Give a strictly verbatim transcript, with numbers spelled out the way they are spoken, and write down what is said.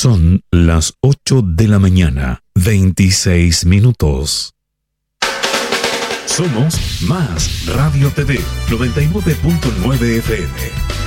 Son las ocho de la mañana, veintiséis minutos. Somos Más Radio T V, noventa y nueve punto nueve F M.